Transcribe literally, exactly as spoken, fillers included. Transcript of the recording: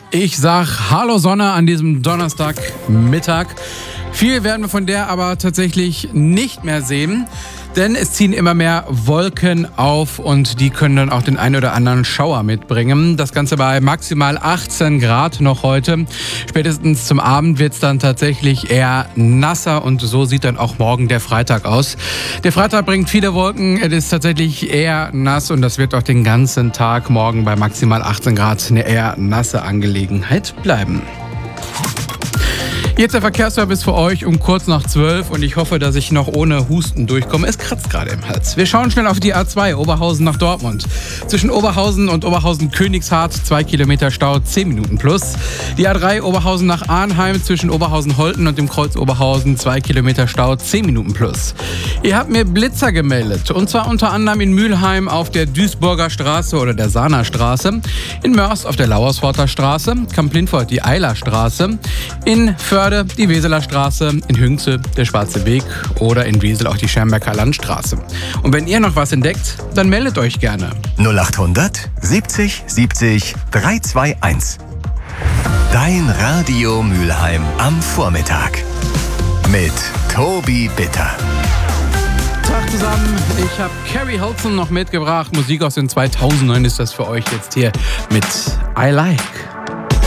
Ich sag Hallo Sonne an diesem Donnerstagmittag. Viel werden wir von der aber tatsächlich nicht mehr sehen, denn es ziehen immer mehr Wolken auf und die können dann auch den einen oder anderen Schauer mitbringen. Das Ganze bei maximal achtzehn Grad noch heute. Spätestens zum Abend wird es dann tatsächlich eher nasser und so sieht dann auch morgen der Freitag aus. Der Freitag bringt viele Wolken, es ist tatsächlich eher nass und das wird auch den ganzen Tag morgen bei maximal achtzehn Grad eine eher nasse Angelegenheit bleiben. Jetzt der Verkehrsservice für euch um kurz nach zwölf und ich hoffe, dass ich noch ohne Husten durchkomme. Es kratzt gerade im Hals. Wir schauen schnell auf die A zwei, Oberhausen nach Dortmund. Zwischen Oberhausen und Oberhausen-Königshardt zwei Kilometer Stau, zehn Minuten plus. Die A drei, Oberhausen nach Arnheim, zwischen Oberhausen-Holten und dem Kreuz Oberhausen, zwei Kilometer Stau, zehn Minuten plus. Ihr habt mir Blitzer gemeldet und zwar unter anderem in Mülheim auf der Duisburger Straße oder der Sahner Straße, in Mörs auf der Lauersforter Straße, Kamp-Lindfort die Eiler Straße, in Förde die Weseler Straße, in Hünxe der Schwarze Weg oder in Wesel auch die Schermbecker Landstraße. Und wenn ihr noch was entdeckt, dann meldet euch gerne. null achthundert siebzig siebzig dreihundertzweiundzwanzig. Dein Radio Mülheim am Vormittag. Mit Tobi Bitter. Tag zusammen, ich habe Carrie Hilton noch mitgebracht. Musik aus den zweitausendern ist das für euch jetzt hier mit I Like.